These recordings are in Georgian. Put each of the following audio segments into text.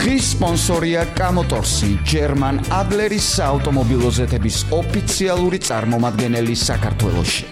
დღის სპონსორია კამოტორსი, ჯერმან ადლერის საავტომობილო ზეთების ოფიციალური წარმომადგენელი საქართველოში.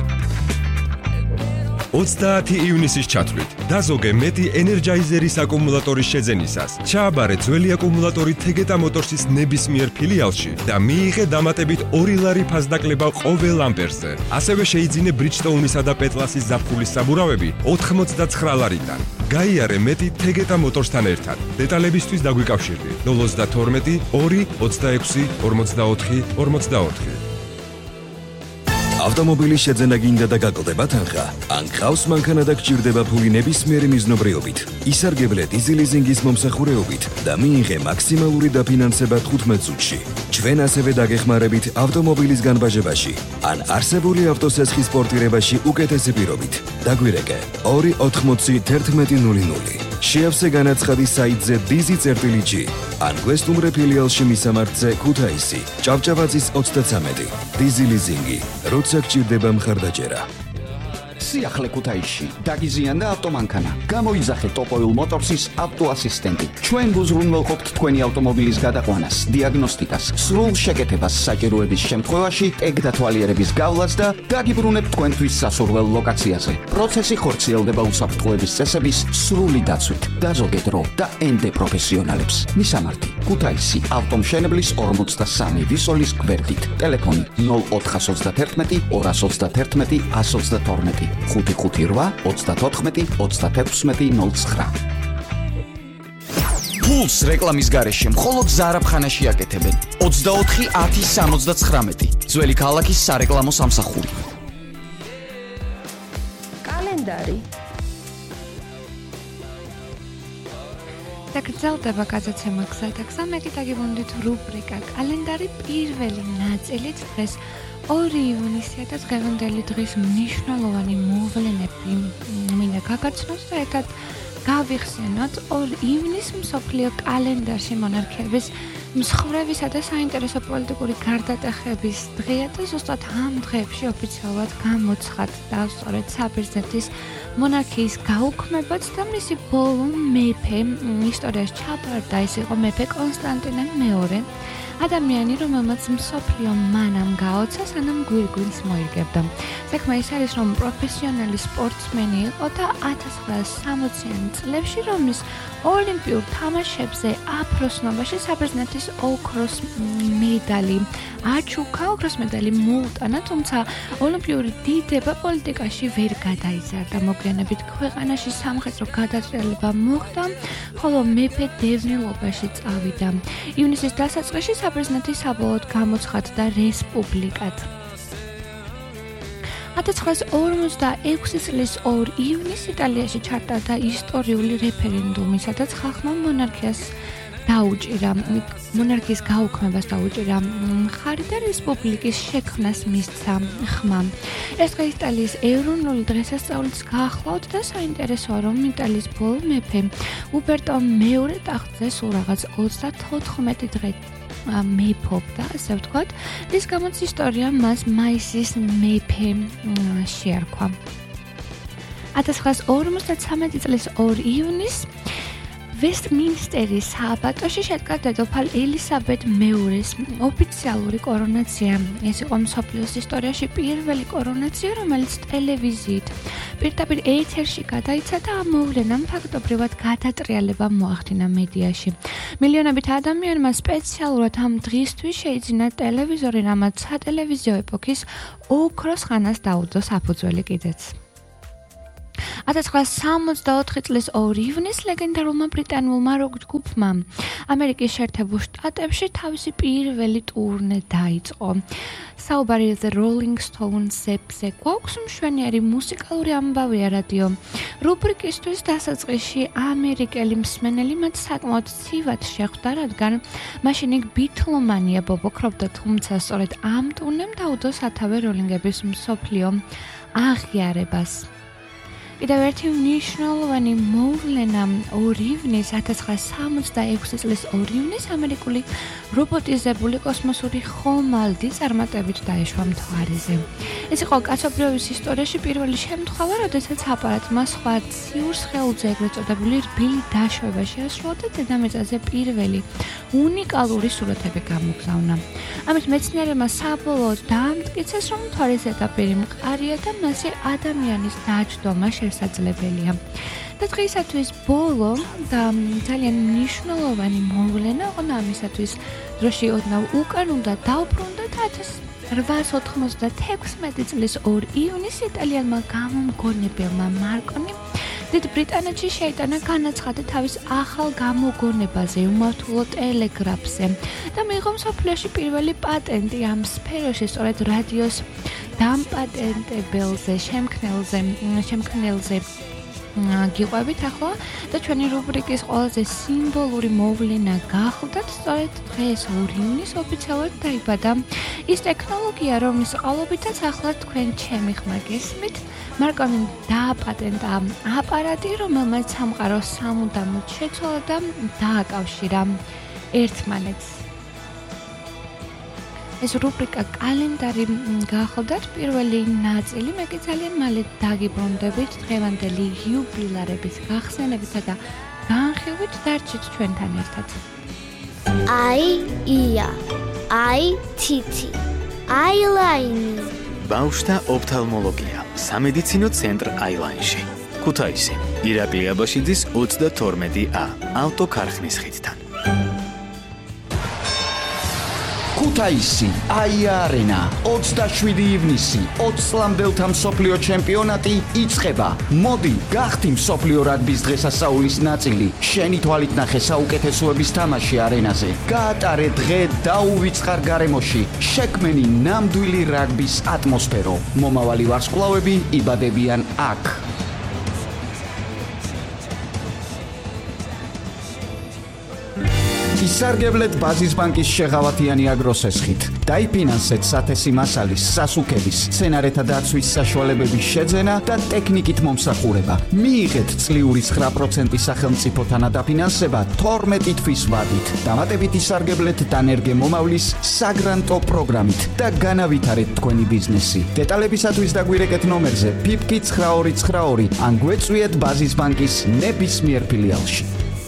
30 ივნისის ჩათვლით დაზოგე მეტი ენერჯაიზერის აკუმულატორის შეძენისას. ჩააბარე ძველი აკუმულატორი თეგეტა მოტორსის ნებისმიერ ფილიალში და მიიღე დამატებით 2 ლარი ფასდაკლება ყოველ ამპერზე. ასევე შეიძინე Bridgestone'ისა და Petlas-ის ზაფხულის საბურავები 89 ლარიდან. გაიარე მეტი თეგეტა მოტორსთან ერთად. დეტალებისთვის დაგვიკავშირდი 032 2 26 44 44. ავტომობილის შეძენა გინდა და გაკლდება თანხა? ან გყავს მანქანა და გჭირდება ფული ნებისმიერი მიზნობრიობით? ისარგებლე დიზელიზინგის მომსახურეობით და მიიღე მაქსიმალური დაფინანსება 15 წუთში. ჩვენ ასევე დაგეხმარებით ავტომობილის განბაჟებაში ან არსებული ავტოსესხის პორტირებაში უკეთესი პირობით. დაგვირეკე 2801100. შეავსე განაცხადი საიტზე dizi.g ან გვესტუმრე ფილიალში მისამართზე ქუთაისი, ჭავჭავაძის 33. დიზელიზინგი, როცა გჭირდება მხარდაჭერა. სიახლე ქუთაისში დაგიზიანდა ავტომანქანა. გამოიძახე ტოპოილ მოტორსის ავტოასისტენტი. ჩვენ გუზრუნველყოფთ თქვენი ავტომობილის გადაყვანას, დიაგნოსტიკას, სრულ შეკეთებას საჭიროების შემთხვევაში, ტეგ დათვალიერების გავლას და გაგიბრუნებთ თქვენთვის სასურველ ლოკაციაზე. პროცესი ხორციელდება უსაფრთხოების წესების სრული დაცვით. დაზოგე დრო და ენდე პროფესიონალებს. მისამართი: ქუთაისი, ავტომშენებლის 43 ვისოლის გვერდით. ტელეფონი 0431 231 122. 558 34 36 09. ფულს რეკლამის გარეშე მხოლოდ ზარაფხანაში აკეთებენ. 24 10 79. ძველი ქალაქის სარეკლამო სამსახური. კალენდარი. დაგრძელდება გადაცემა გზადაგზა. მე გიტაგებუნდით რუბრიკა კალენდარი პირველი ნაწილით დღეს 2 ივნისია და დღევანდელი დღის მნიშვნელოვანი მოვლენები მინდა გაგაცნოთ და ერთად გავიხსენოთ 2 ივნისს მსოფლიო კალენდარში მონარქიების მსხრევისა და საინტერესო პოლიტიკური გარდატეხების დღეა და ზუსტად ამ დღეებში ოფიციალურად გამოცხადდა სწორედ საბერძნეთის მონარქიის გაუქმებაც და მისი ბოლო მეფე ისტორიაში ჩაბარდა. ეს იყო მეფე კონსტანტინე მეორე. ადამიანი, რომელმაც მსოფლიო მანამ გაოცა, სანამ გვირგვინს მოიგებდა. საქმე ის არის, რომ პროფესიონალი სპორტსმენი იყო და 1960-იან წლებში რომის ოლიმპიურ თამაშებზე აფროსნობაში საბერძნეთის ოქროს მედალი აჩუქა, ოქროს მედალი მოუტანა, თუმცა ოლიმპიური დიდება პოლიტიკაში ვერ გადაიზარდა. მოგვიანებით ქვეყანაში სამხედრო გადატრიალება მოხდა, ხოლო მეფე დევნილობაში წავიდა. ივნისის დასაწყისში საბერძნეთი საბოლოოდ გამოცხადდა რესპუბლიკად. 1946 წლის 2 ივნისს იტალიაში ჩატარდა ისტორიული რეფერენდუმი, სადაც ხალხმა მონარქიის გაუქმებას დაუჭირა მხარი და რესპუბლიკის შექმნას მისცა ხმა. ეს დღე იტალიის ეროვნული დღესასწაულიც გაახლავთ და საინტერესოა, რომ იტალიის ბოლო მეფე უბერტო მეორე ტახტზე სულ რაღაც 34 დღე მეფობდა, ასე ვთქვათ, რის გამოც ისტორია მას მაისის მეფე შეარქვა. 1953 წლის 2 ივნისს ვესტმინსტერის სააბატოში შედგა დედოფალ ელისაბედ მეორის ოფიციალური კორონაცია. ეს იყო მსოფლიოს ისტორიაში პირველი კორონაცია, რომელიც ტელევიზიით პირდაპირ ეთერში გადაიცა და ამ მოვლენამ ფაქტობრივად გადატრიალება მოახდინა მედიაში. მილიონობით ადამიანმა სპეციალურად ამ დღისთვის შეიძინა ტელევიზორი, რამაც სატელევიზიო ეპოქის ოქროს ხანას დაუდო საფუძველი კიდეც. 1964 წლის 2 ივნისს ლეგენდარულმა ბრიტანულმა როკ ჯგუფმა ამერიკის შეერთებულ შტატებში თავისი პირველი ტურნე დაიწყო. საუბარი The Rolling Stones-ებზე გვაქვს მშვენიერი მუსიკალური ამბავი რადიო რუბრიკისთვის დასაწყისში ამერიკელი მსმენელი მათ საკმაოდ ცივად შეხვდა, რადგან მაშინ იქ ბითლომანია ბობოქრობდა, თუმცა სწორედ ამ ტურნემ დაუდო სათავე როლინგების მსოფლიო აღიარებას. კიდევ ერთი მნიშვნელოვანი მოვლენა 2 ივნის 1966 წლის 2 ივნის ამერიკული რობოტიზებული კოსმოსური ხომალდი წარმატებით დაეშვა მთვარეზე. ეს იყო კაცობრიობის ისტორიაში პირველი შემთხვევა, როდესაც აპარატმა სხვა ციურ სხეულზე ეგრეთ წოდებული რბილი დაშვება შეასრულა და დედამიწაზე პირველი უნიკალური სურათები გამოგზავნა. ამით მეცნიერებმა საბოლოოდ დაამტკიცეს, რომ მთვარის ზედაპირი მყარია და მასზე ადამიანის დაჯდომა შესაძლებელია. და დღეისათვის ბოლო და ძალიან მნიშვნელოვანი მოვლენა იყო ამისათვის დროში ოდნავ უკან უნდა დავბრუნდეთ 1896 წლის 2 ივნისს იტალიელმა გამომგონებელმა მარკონიმ დიდ ბრიტანეთში შეიტანა განაცხადა თავის ახალ გამოგონებაზე, უმართულო ტელეგრაფზე და მიიღო მსოფლიოში პირველი პატენტი ამ სფეროში, სწორედ რადიოს დამპატენტებელზე, შემქმნელზე გიყვებით ახლა და ჩვენი რუბრიკის ყველაზე სიმბოლური მოვლენა გახლდათ სწორედ დღეს 2 ივნისს ოფიციალურად დაიბადა ის ტექნოლოგია, რომლის ყალობითაც ახლა თქვენ ჩემი ხმა გესმით, მარკონიმ დააპატენტა აპარატი, რომელმაც სამყაროს სამუდამოდ შეცვალა და დააკავშირა ერთმანეთს. ეს რუბრიკა კალენდარი გახლდათ პირველი ნაწილი, მე კი ძალიან მალე დაგიბრუნდებით დღევანდელი იუბილარების გახსენებითა და განხილვით დარჩით ჩვენთან ერთად. ია, თითი, აილაინი. ბავშვთა ოფთალმოლოგია, სამედიცინო ცენტრ აილაინში. ქუთაისი, ირაკლი აბაშიძის 32A, ავტოქარხნის ხიდთან. ქუთაისი, აია არენა, 27 ივნისი, 20 წლამდელთა მსოფლიო ჩემპიონატი იწყება. მოდი, გახდი მსოფლიო რაგბის დღესასწაულის ნაწილი. შენი თვალით ნახე საუკეთესოების თამაში არენაზე. გაატარე დღე დაუვიწყარ გარემოში. შექმენი ნამდვილი რაგბის ატმოსფერო. მომავალი ვარსკვლავები იბადებიან აქ. ისარგებლეთ ბაზის ბანკის შეღავათიანი აგროსესხით. დაიფინანსეთ სათესი მასალის, სასუქების, სცენარეთა დაცვის საშუალებების შეძენა და ტექნიკით მომსახურება. მიიღეთ წლიური 9% სახელმწიფოთან დაფინანსება 12 თვის ვადით. დამატებით ისარგებლეთ დანერგე მომავლის საგრანტო პროგრამით და განავითარეთ თქვენი ბიზნესი. დეტალებისათვის დაგვირეკეთ ნომერზე PIPKI 9292 ან გვეწვიეთ ბაზის ბანკის ნებისმიერ ფილიალში.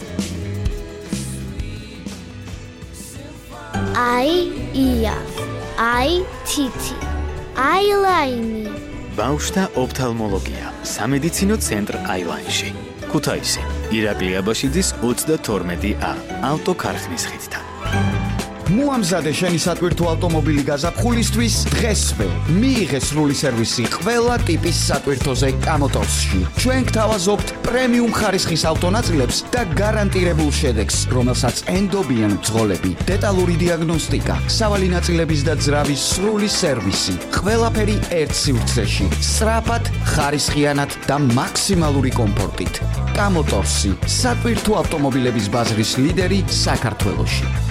ია, თითი, აილაინი. ბავშვთა ოფთალმოლოგია, სამედიცინო ცენტრ აილაინში. ქუთაისი, ირაკლი აბაშიძის 32A, ავტოქარხნის ხიდთან. მოამზადე შენი სატვირთო ავტომობილი გაზაფხულისთვის დღესვე. მიიღე სრული სერვისი ყველა ტიპის სატვირთოზე კამოტორსში. ჩვენ გთავაზობთ პრემიუმ ხარისხის ავტონაწილებს და გარანტირებულ შედეგს, რომელსაც ენდობიან ბრძოლები, დეტალური დიაგნოსტიკა, სავალი ნაწილების და ძრავის სრული სერვისი. ყველაფერი ერთ სივრცეში, სწრაფად, ხარისხიანად და მაქსიმალური კომფორტით. კამოტორსი, სატვირთო ავტომობილების ბაზრის ლიდერი საქართველოში.